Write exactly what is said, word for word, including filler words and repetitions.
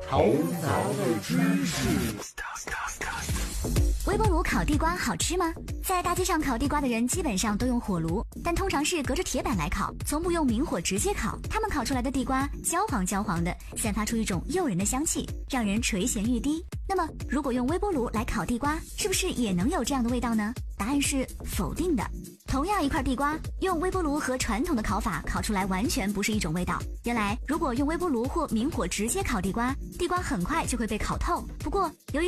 头脑的知识。 微波炉烤地瓜好吃吗？在大街上烤地瓜的人基本上都用火炉，但通常是隔着铁板来烤，从不用明火直接烤。他们烤出来的地瓜焦黄焦黄的，散发出一种诱人的香气，让人垂涎欲滴。那么，如果用微波炉来烤地瓜，是不是也能有这样的味道呢？答案是否定的。同样一块地瓜，用微波炉和传统的烤法烤出来完全不是一种味道。原来，如果用微波炉或明火直接烤地瓜，地瓜很快就会被烤透。不过，由于